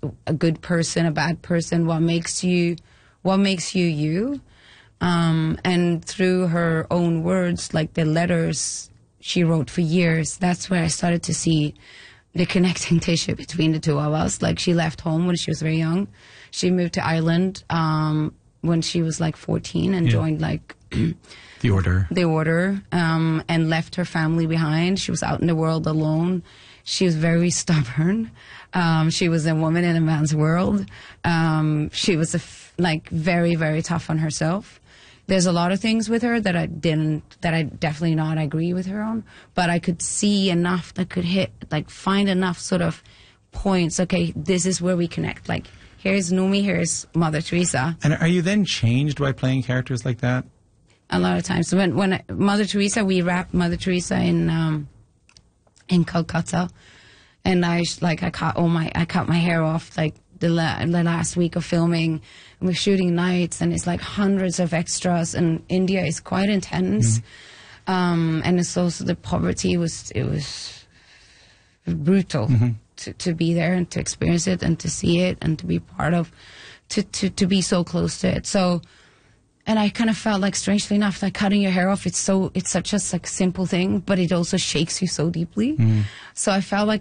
a good person, a bad person, what makes you you. And through her own words, like the letters she wrote for years, that's where I started to see the connecting tissue between the two of us. Like, she left home when she was very young. She moved to Ireland when she was like 14 and joined like the order, and left her family behind. She was out in the world alone. She was very stubborn. She was a woman in a man's world. She was very, very tough on herself. There's a lot of things with her that I definitely not agree with her on, but I could see enough that could find enough sort of points. Okay, this is where we connect. Like, here's Noomi, here's Mother Teresa. And are you then changed by playing characters like that? A lot of times. When Mother Teresa, we wrapped Mother Teresa in Calcutta, and I cut my hair off like the last week of filming. And we're shooting nights, and it's like hundreds of extras, and India is quite intense. And it's also the poverty was brutal to be there and to experience it and to see it and to be part of, to be so close to it. So, and I kind of felt like, strangely enough, like cutting your hair off, it's such a simple thing, but it also shakes you so deeply. So I felt like